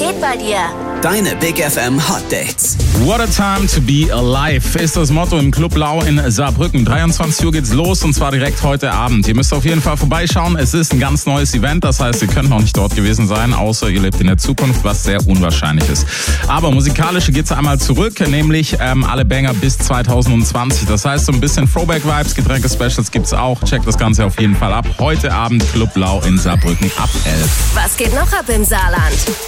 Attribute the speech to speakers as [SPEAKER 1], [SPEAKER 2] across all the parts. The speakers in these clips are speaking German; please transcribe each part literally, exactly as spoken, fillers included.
[SPEAKER 1] geht bei dir?
[SPEAKER 2] Deine Big F M Hot Dates.
[SPEAKER 3] What a time to be alive ist das Motto im Club Blau in Saarbrücken. dreiundzwanzig Uhr geht's los und zwar direkt heute Abend. Ihr müsst auf jeden Fall vorbeischauen. Es ist ein ganz neues Event, das heißt, ihr könnt noch nicht dort gewesen sein, außer ihr lebt in der Zukunft, was sehr unwahrscheinlich ist. Aber musikalisch geht's einmal zurück, nämlich ähm, alle Banger bis zwanzig zwanzig. Das heißt, so ein bisschen Throwback-Vibes, Getränke-Specials gibt's auch. Checkt das Ganze auf jeden Fall ab. Heute Abend Club Blau in Saarbrücken ab elf.
[SPEAKER 1] Was geht noch ab im Saarland?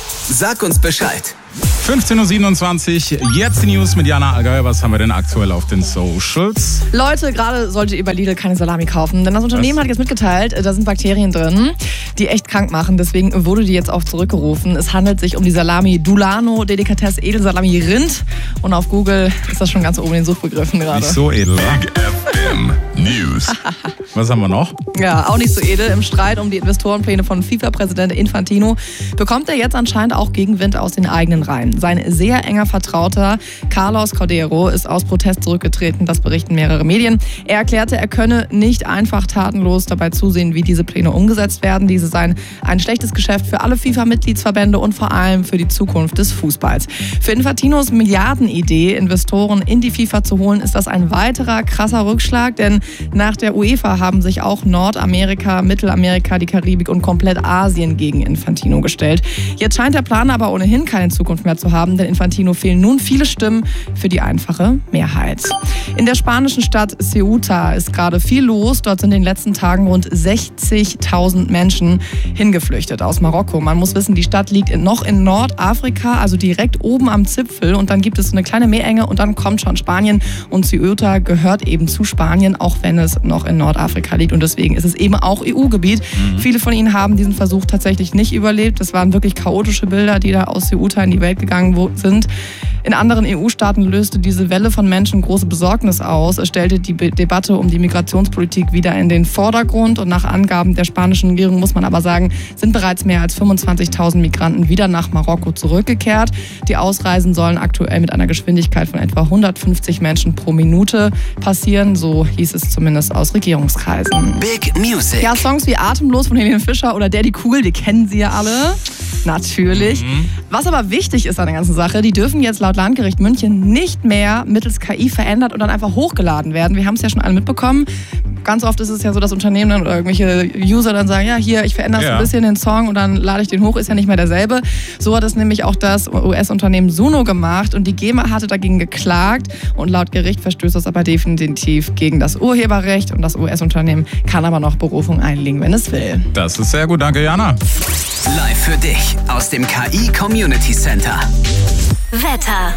[SPEAKER 2] Sag uns Bescheid.
[SPEAKER 3] fünfzehn Uhr siebenundzwanzig, jetzt die News mit Jana Allgeier. Was haben wir denn aktuell auf den Socials?
[SPEAKER 4] Leute, gerade solltet ihr bei Lidl keine Salami kaufen, denn das Unternehmen Was? hat jetzt mitgeteilt, da sind Bakterien drin, die echt krank machen. Deswegen wurde die jetzt auch zurückgerufen. Es handelt sich um die Salami Dulano Delikatesse Edelsalami Rind. Und auf Google ist das schon ganz oben in den Suchbegriffen gerade.
[SPEAKER 3] Nicht so edel, wa?
[SPEAKER 5] Big F M News.
[SPEAKER 3] Was haben wir noch?
[SPEAKER 4] Ja, auch nicht so edel. Im Streit um die Investorenpläne von FIFA-Präsident Infantino bekommt er jetzt anscheinend auch Gegenwind aus den eigenen Reihen. Sein sehr enger Vertrauter Carlos Cordeiro ist aus Protest zurückgetreten, das berichten mehrere Medien. Er erklärte, er könne nicht einfach tatenlos dabei zusehen, wie diese Pläne umgesetzt werden. Diese seien ein schlechtes Geschäft für alle FIFA-Mitgliedsverbände und vor allem für die Zukunft des Fußballs. Für Infantinos Milliardenidee, Investoren in die FIFA zu holen, ist das ein weiterer krasser Rückschlag, denn nach der UEFA haben sich auch Nordamerika, Mittelamerika, die Karibik und komplett Asien gegen Infantino gestellt. Jetzt scheint der Plan aber ohnehin keine Zukunft mehr zu haben, denn Infantino fehlen nun viele Stimmen für die einfache Mehrheit. In der spanischen Stadt Ceuta ist gerade viel los. Dort sind in den letzten Tagen rund sechzigtausend Menschen hingeflüchtet aus Marokko. Man muss wissen, die Stadt liegt noch in Nordafrika, also direkt oben am Zipfel. Und dann gibt es eine kleine Meerenge und dann kommt schon Spanien. Und Ceuta gehört eben zu Spanien, auch wenn es noch in Nordafrika liegt. Und deswegen ist es eben auch E U-Gebiet. Mhm. Viele von ihnen haben diesen Versuch tatsächlich nicht überlebt. Das waren wirklich chaotische Bilder, die da aus Ceuta in die Welt gegangen sind. In anderen E U-Staaten löste diese Welle von Menschen große Besorgnis aus. Es stellte die Be- Debatte um die Migrationspolitik wieder in den Vordergrund. Und nach Angaben der spanischen Regierung, muss man aber sagen, sind bereits mehr als fünfundzwanzigtausend Migranten wieder nach Marokko zurückgekehrt. Die Ausreisen sollen aktuell mit einer Geschwindigkeit von etwa hundertfünfzig Menschen pro Minute passieren. So hieß es zumindest aus Regierungskreisen.
[SPEAKER 2] Big Music.
[SPEAKER 4] Ja, Songs wie Atemlos von Helene Fischer oder Daddy Cool, die kennen Sie ja alle. Natürlich. Mhm. Was aber wichtig ist an der ganzen Sache, die dürfen jetzt laut Landgericht München nicht mehr mittels K I verändert und dann einfach hochgeladen werden. Wir haben es ja schon alle mitbekommen. Ganz oft ist es ja so, dass Unternehmen dann oder irgendwelche User dann sagen, ja hier, ich verändere ja. ein bisschen den Song und dann lade ich den hoch, ist ja nicht mehr derselbe. So hat es nämlich auch das U S-Unternehmen Suno gemacht und die GEMA hatte dagegen geklagt und laut Gericht verstößt das aber definitiv gegen das Urheberrecht und das U S-Unternehmen kann aber noch Berufung einlegen, wenn es will.
[SPEAKER 3] Das ist sehr gut, danke Jana.
[SPEAKER 2] Live für dich aus dem K I Community Center.
[SPEAKER 1] Wetter.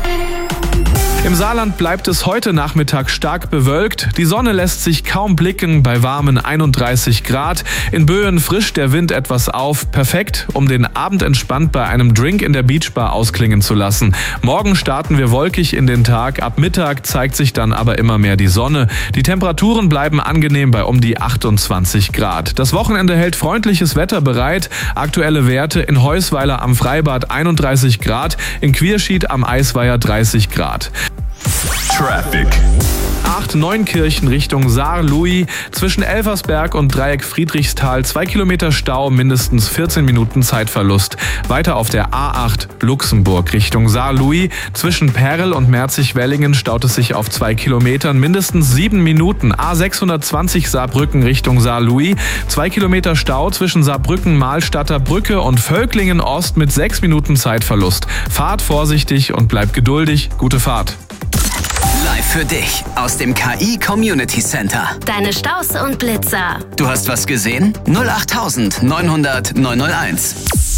[SPEAKER 6] Im Saarland bleibt es heute Nachmittag stark bewölkt. Die Sonne lässt sich kaum blicken bei warmen einunddreißig Grad. In Böen frischt der Wind etwas auf. Perfekt, um den Abend entspannt bei einem Drink in der Beachbar ausklingen zu lassen. Morgen starten wir wolkig in den Tag. Ab Mittag zeigt sich dann aber immer mehr die Sonne. Die Temperaturen bleiben angenehm bei um die achtundzwanzig Grad. Das Wochenende hält freundliches Wetter bereit. Aktuelle Werte in Heusweiler am Freibad einunddreißig Grad, in Quierschied am Eisweiher dreißig Grad.
[SPEAKER 5] Traffic.
[SPEAKER 6] acht Neunkirchen Richtung Saar-Louis. Zwischen Elversberg und Dreieck Friedrichsthal zwei Kilometer Stau, mindestens vierzehn Minuten Zeitverlust. Weiter auf der A acht Luxemburg Richtung Saar-Louis. Zwischen Perl und Merzig-Wellingen staut es sich auf zwei Kilometern, mindestens sieben Minuten. A sechshundertzwanzig Saarbrücken Richtung Saar-Louis. zwei Kilometer Stau zwischen Saarbrücken, Mahlstadter Brücke und Völklingen Ost mit sechs Minuten Zeitverlust. Fahrt vorsichtig und bleibt geduldig. Gute Fahrt.
[SPEAKER 2] Live für dich aus dem K I Community Center.
[SPEAKER 1] Deine Staus und Blitzer.
[SPEAKER 2] Du hast was gesehen? null acht neunhundert neunhunderт neunhunderteins.